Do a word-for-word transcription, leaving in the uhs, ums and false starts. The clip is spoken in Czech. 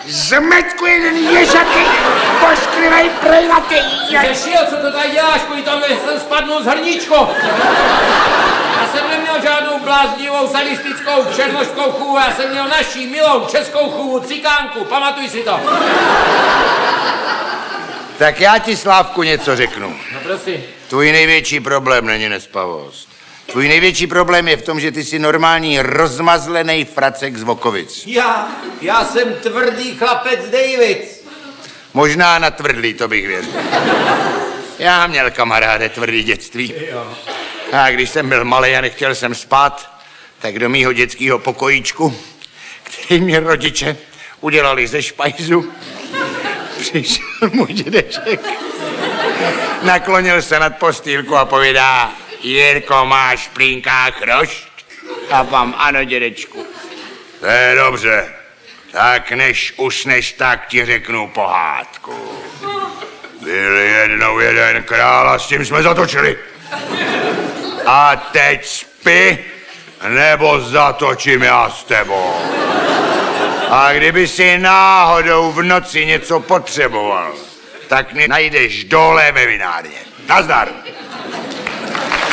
Zmetku jeden ježatý, pošklivej prejnatý. Řešil, co to tady děláš, kvůli tomu jsem spadnul z hrníčko. Já jsem neměl žádnou bláznivou sadistickou černošskou chůvu, já jsem měl naší milou českou chůvu, cikánku, pamatuj si to. Tak já ti, Slávku, něco řeknu. No prosím. Tvůj největší problém není nespavost. Tvůj největší problém je v tom, že ty jsi normální rozmazlený fracek z Vokovic. Já, já jsem tvrdý chlapec Davids. Možná na tvrdlý, to bych věřil. Já měl kamaráde tvrdý dětství. A když jsem byl malý a nechtěl jsem spát, tak do mýho dětského pokojíčku, který mě rodiče udělali ze špajzu, přišel můj dědeček. Naklonil se nad postýlku a povídá: Jirko, máš v plínkách rošt? A vám: ano, dědečku. To je dobře. Tak než usneš, tak ti řeknu pohádku. Byl jednou jeden král a s tím jsme zatočili. A teď spi, nebo zatočím já s tebou. A kdyby si náhodou v noci něco potřeboval, tak mě najdeš dole ve vinárně. Nazdar.